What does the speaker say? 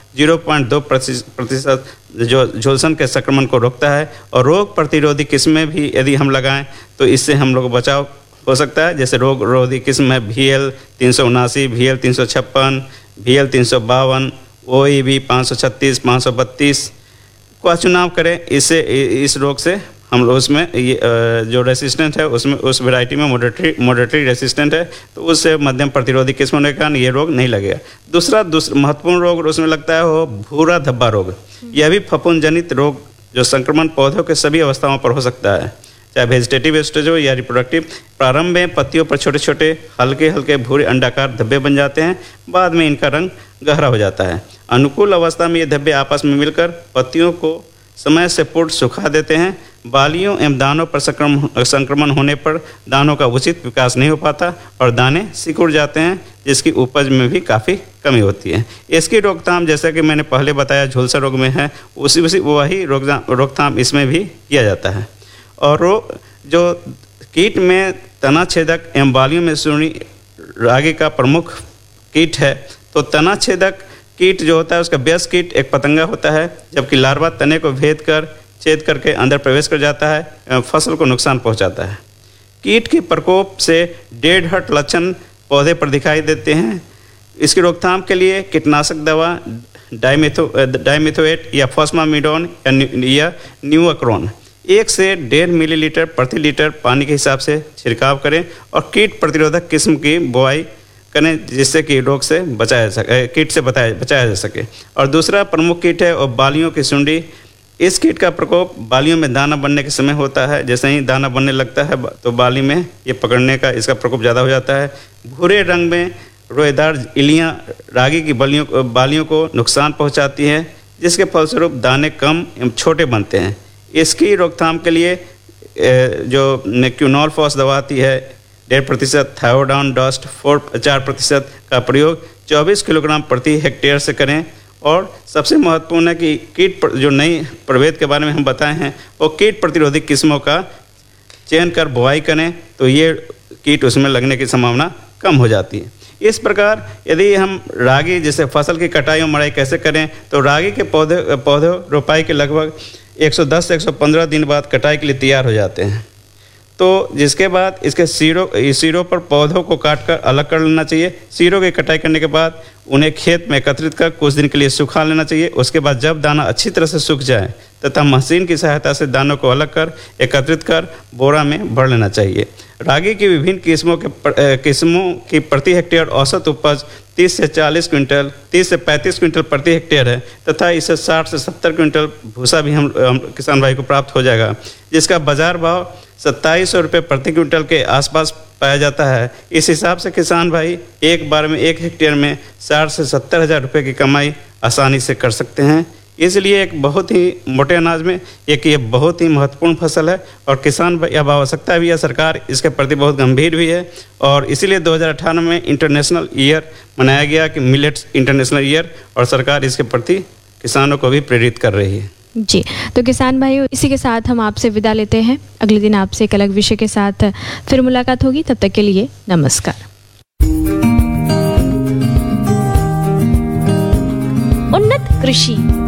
0.2% जो झुलसन के संक्रमण को रोकता है। और रोग प्रतिरोधी किस्में भी यदि हम लगाएं तो इससे हम लोग बचाव हो सकता है। जैसे रोग रोधी किस्म है VL 379, VL 356, VL 352, OEB 536, 532 का चुनाव करें। इससे इस रोग से हम लोग उसमें ये जो रेसिस्टेंट है उसमें उस वैरायटी में मॉडरेटली रेसिस्टेंट है, तो उससे मध्यम प्रतिरोधी किस्म होने के कारण ये रोग नहीं लगेगा। दूसरा महत्वपूर्ण रोग उसमें लगता है वो भूरा धब्बा रोग। यह भी फफूंद जनित रोग जो संक्रमण पौधों के सभी अवस्थाओं पर हो सकता है, चाहे वेजिटेटिव स्टेज हो या रिप्रोडक्टिव। प्रारंभ में पत्तियों पर छोटे छोटे हल्के हल्के भूरे अंडाकार धब्बे बन जाते हैं, बाद में इनका रंग गहरा हो जाता है। अनुकूल अवस्था में ये धब्बे आपस में मिलकर पत्तियों को समय से पूर्ण सुखा देते हैं। बालियों एवं दानों पर संक्रमण होने पर दानों का उचित विकास नहीं हो पाता और दाने सिकुड़ जाते हैं, जिसकी उपज में भी काफ़ी कमी होती है। इसकी रोकथाम जैसा कि मैंने पहले बताया झुलसा रोग में है, वही रोकथाम इसमें भी किया जाता है। और जो कीट में तना छेदक एवं बालियों में सुंडी रागी का प्रमुख कीट है, तो तना छेदक कीट जो होता है उसका वयस्क कीट एक पतंगा होता है, जबकि लार्वा तने को छेद करके अंदर प्रवेश कर जाता है एवं फसल को नुकसान पहुंचाता है। कीट के प्रकोप से डेड हर्ट लक्षण पौधे पर दिखाई देते हैं। इसकी रोकथाम के लिए कीटनाशक दवा डाइमिथोएट या फॉस्मामिडोन या न्यूअक्रोन 1 से 1.5 मिलीलीटर प्रति लीटर पानी के हिसाब से छिड़काव करें और कीट प्रतिरोधक किस्म की बुआई करें, जिससे कि रोग से कीट से बचाया जा सके। और दूसरा प्रमुख कीट है और बालियों की सुंडी। इस कीट का प्रकोप बालियों में दाना बनने के समय होता है। जैसे ही दाना बनने लगता है तो बाली में ये पकड़ने का इसका प्रकोप ज़्यादा हो जाता है। भूरे रंग में रोएदार इलियाँ रागी की बालियों को नुकसान पहुंचाती हैं, जिसके फलस्वरूप दाने कम एवं छोटे बनते हैं। इसकी रोकथाम के लिए जो क्यूनॉल फॉस दवा आती है 1.5%, थायोडान डस्ट 4% का प्रयोग 24 किलोग्राम प्रति हेक्टेयर से करें। और सबसे महत्वपूर्ण है कि कीट जो नई प्रभेद के बारे में हम बताए हैं वो कीट प्रतिरोधी किस्मों का चयन कर बुआई करें, तो ये कीट उसमें लगने की संभावना कम हो जाती है। इस प्रकार यदि हम रागी जैसे फसल की कटाई और मड़ाई कैसे करें, तो रागी के पौधे रोपाई के लगभग 110 से 115 दिन बाद कटाई के लिए तैयार हो जाते हैं। तो जिसके बाद इसके सिरों पर पौधों को काटकर अलग कर लेना चाहिए। सिरों की कटाई करने के बाद उन्हें खेत में एकत्रित कर कुछ दिन के लिए सुखा लेना चाहिए। उसके बाद जब दाना अच्छी तरह से सूख जाए तथा मशीन की सहायता से दानों को अलग कर एकत्रित कर बोरा में भर लेना चाहिए। रागी की विभिन्न किस्मों की प्रति हेक्टेयर औसत उपज 30 से 35 क्विंटल प्रति हेक्टेयर है तथा इससे 60 से 70 क्विंटल भूसा भी हम किसान भाई को प्राप्त हो जाएगा, जिसका बाजार भाव 2700 रुपये प्रति क्विंटल के आसपास पाया जाता है। इस हिसाब से किसान भाई एक बार में 1 हेक्टेयर में 60 से 70 हज़ार रुपये की कमाई आसानी से कर सकते हैं। इसलिए एक बहुत ही मोटे अनाज में ये बहुत ही महत्वपूर्ण फसल है और किसान भाई अब आवश्यकता भी है, सरकार इसके प्रति बहुत गंभीर भी है। और इसीलिए 2018 में इंटरनेशनल ईयर मनाया गया कि मिलेट्स इंटरनेशनल ईयर, और सरकार इसके प्रति किसानों को भी प्रेरित कर रही है। जी, तो किसान भाइयों इसी के साथ हम आपसे विदा लेते हैं। अगले दिन आपसे एक अलग विषय के साथ फिर मुलाकात होगी, तब तक के लिए नमस्कार। उन्नत कृषि